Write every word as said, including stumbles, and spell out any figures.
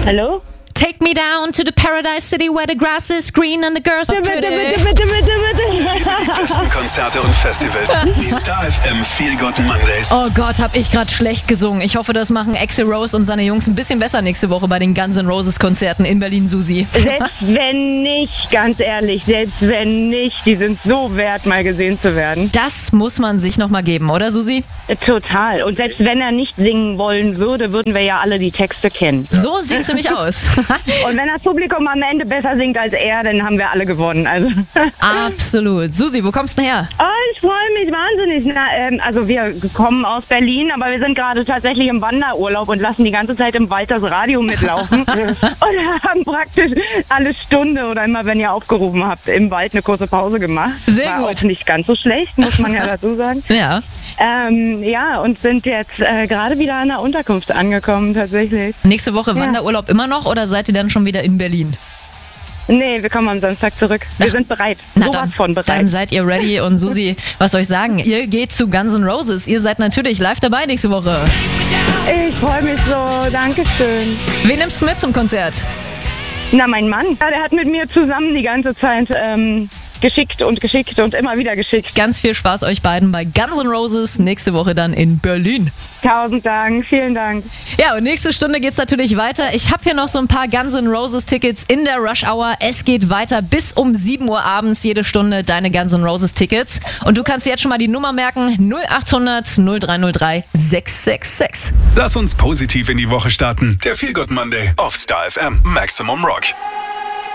Hallo? Take me down to the paradise city where the grass is green and the girls are Bitte, pretty. bitte, bitte, bitte, bitte. Die besten Konzerte und Festivals. Die Star F M Feel Good Mondays. Oh Gott, hab ich gerade schlecht gesungen. Ich hoffe, das machen Axl Rose und seine Jungs ein bisschen besser nächste Woche bei den Guns N' Roses Konzerten in Berlin, Susi. Selbst wenn nicht, ganz ehrlich, selbst wenn nicht, die sind so wert, mal gesehen zu werden. Das muss man sich nochmal geben, oder Susi? Total. Und selbst wenn er nicht singen wollen würde, würden wir ja alle die Texte kennen. So sieht's nämlich aus. Und wenn das Publikum am Ende besser singt als er, dann haben wir alle gewonnen. Also. Absolut. Susi, wo kommst du her? Oh, ich freue mich wahnsinnig. Na, ähm, also wir kommen aus Berlin, aber wir sind gerade tatsächlich im Wanderurlaub und lassen die ganze Zeit im Wald das Radio mitlaufen. Und haben praktisch alle Stunde oder immer, wenn ihr aufgerufen habt, im Wald eine kurze Pause gemacht. Sehr War gut. auch nicht ganz so schlecht, muss man ja dazu sagen. Ja. Ähm, ja, und sind jetzt äh, gerade wieder an der Unterkunft angekommen, tatsächlich. Nächste Woche Ja. Wanderurlaub immer noch oder seid ihr dann schon wieder in Berlin? Nee, wir kommen am Samstag zurück. Wir Ach. sind bereit. Na Sowas dann, von bereit. dann seid ihr ready und Susi, was soll ich sagen? Ihr geht zu Guns N' Roses. Ihr seid natürlich live dabei nächste Woche. Ich freue mich so. Dankeschön. Wen nimmst du mit zum Konzert? Na, mein Mann, ja, der hat mit mir zusammen die ganze Zeit ähm, geschickt und geschickt und immer wieder geschickt. Ganz viel Spaß euch beiden bei Guns N' Roses. Nächste Woche dann in Berlin. Tausend Dank, vielen Dank. Ja, und nächste Stunde geht's natürlich weiter. Ich habe hier noch so ein paar Guns N' Roses Tickets in der Rush Hour. Es geht weiter bis um sieben Uhr abends, jede Stunde deine Guns N' Roses Tickets. Und du kannst dir jetzt schon mal die Nummer merken: null acht hundert null drei null drei sechs sechs sechs. Lass uns positiv in die Woche starten. Der Feel Good Monday auf Star F M Maximum Rock.